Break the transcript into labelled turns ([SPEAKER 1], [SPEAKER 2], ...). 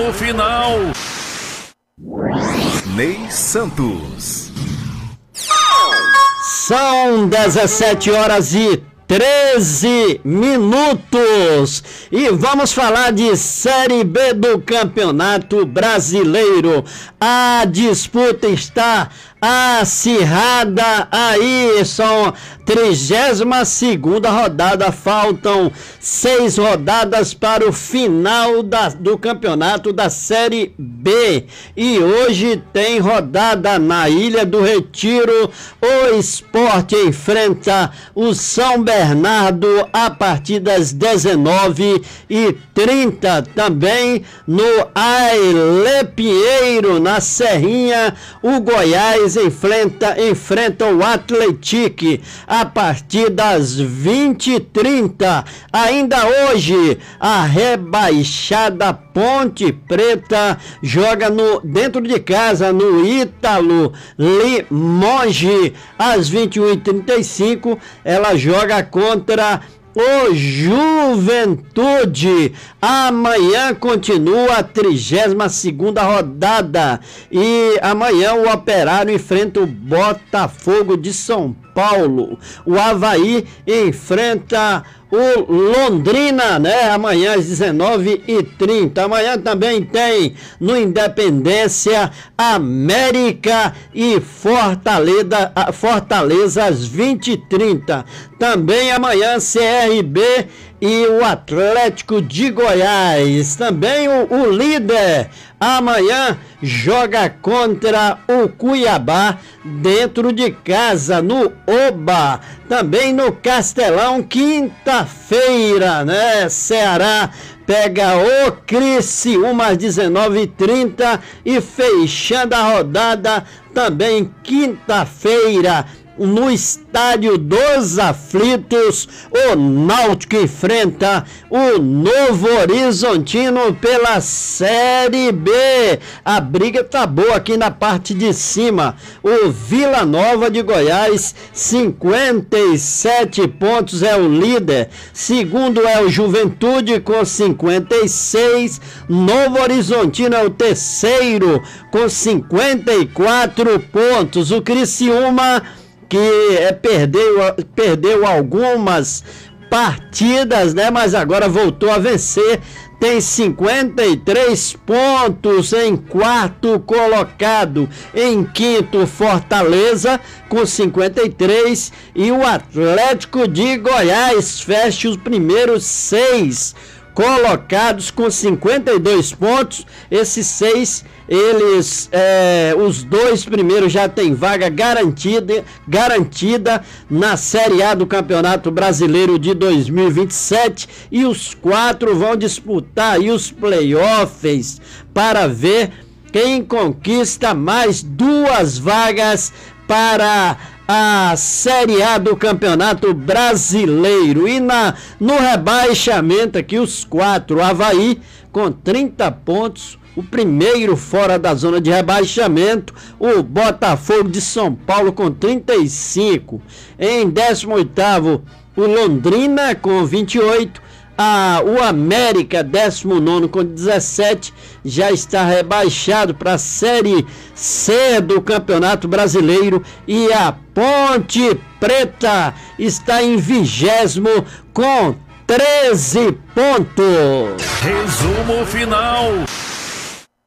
[SPEAKER 1] Resumo final. Ney Santos.
[SPEAKER 2] São 17h13 e vamos falar de Série B do Campeonato Brasileiro. A disputa está acirrada aí, são 32ª rodada, faltam 6 rodadas para o final do campeonato da Série B, e hoje tem rodada na Ilha do Retiro. O Sport enfrenta o São Bernardo a partir das 19h30, também no Ailê Pinheiro, na Serrinha, o Goiás enfrenta o Atlético a partir das 20h30. Ainda hoje, a rebaixada Ponte Preta joga dentro de casa no Ítalo Limoges. Às 21h35, ela joga contra o Juventude. Amanhã continua a 32ª rodada e amanhã o Operário enfrenta o Botafogo de São Paulo. O Avaí enfrenta o Londrina, né? Amanhã às 19h30. Amanhã também tem no Independência, América e Fortaleza às 20h30. Também amanhã CRB e o Atlético de Goiás. Também o líder amanhã joga contra o Cuiabá dentro de casa no Oba. Também no Castelão, quinta-feira, né? Ceará pega o Criciúma às 19h30 e fechando a rodada também quinta-feira no Estádio dos Aflitos, o Náutico enfrenta o Novo Horizontino pela Série B. A briga tá boa aqui na parte de cima. O Vila Nova de Goiás, 57 pontos, é o líder. Segundo é o Juventude com 56. Novo Horizontino é o terceiro com 54 pontos. O Criciúma, que perdeu algumas partidas, né? Mas agora voltou a vencer, tem 53 pontos em quarto colocado. Em quinto, Fortaleza com 53 e o Atlético de Goiás fecha os primeiros 6 colocados com 52 pontos. Esses 6, os 2 primeiros já tem vaga garantida na Série A do Campeonato Brasileiro de 2027, e os 4 vão disputar aí os playoffs para ver quem conquista mais 2 vagas para a Série A do Campeonato Brasileiro. E no rebaixamento aqui, os 4, Avaí com 30 pontos, o primeiro fora da zona de rebaixamento. O Botafogo de São Paulo com 35. Em 18º, o Londrina com 28. O América, 19º com 17, já está rebaixado para a Série C do Campeonato Brasileiro. E a Ponte Preta está em 20º com 13 pontos.
[SPEAKER 1] Resumo final.